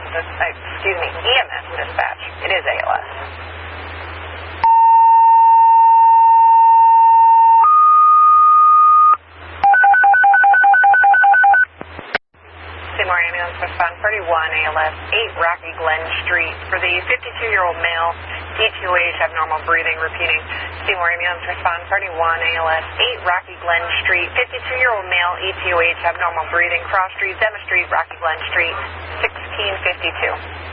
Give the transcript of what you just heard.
EMS dispatch. It is ALS. Seymour Ambulance respond 31 ALS 8 Rocky Glen Street for the 52-year-old male, E2H, abnormal breathing, repeating. Seymour Ambulance respond 31 ALS 8 Rocky Glen Street, 52-year-old male, E2H, abnormal breathing, cross street, Zema Street, Rocky Glen Street, 1652.